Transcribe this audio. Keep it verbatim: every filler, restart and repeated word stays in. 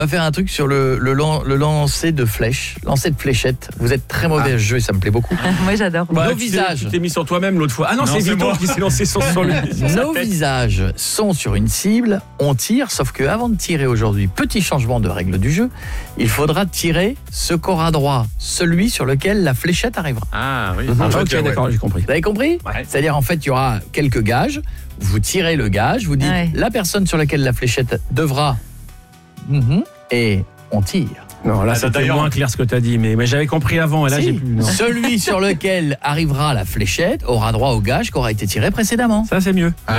On va faire un truc sur le, le, lan- le lancer de flèches, lancer de fléchettes. Vous êtes très mauvais Ah. à ce jeu et ça me plaît beaucoup. Moi, j'adore. Bah, Nos tu t'es- visages. Tu t'es mis sur toi-même l'autre fois. Ah non, Non, c'est c'est Vito moi. qui s'est lancé sur, sur lui. sur sa Nos tête. visages sont sur une cible, on tire, sauf que avant de tirer aujourd'hui, petit changement de règle du jeu, il faudra tirer ce qu'aura droit, celui sur lequel la fléchette arrivera. Ah oui. Mhm. En fait, Ok, ouais. d'accord, j'ai compris. Vous avez compris? Ouais. C'est-à-dire en fait, il y aura quelques gages, vous tirez le gage, vous dites Ouais. la personne sur laquelle la fléchette devra Mhm. et on tire. Non, là, Ah, c'était d'ailleurs- moins clair ce que tu as dit, mais, mais j'avais compris avant, et là, Si. j'ai plus. non. Celui sur lequel arrivera la fléchette aura droit au gage qui aura été tiré précédemment. Ça, c'est mieux. Ah,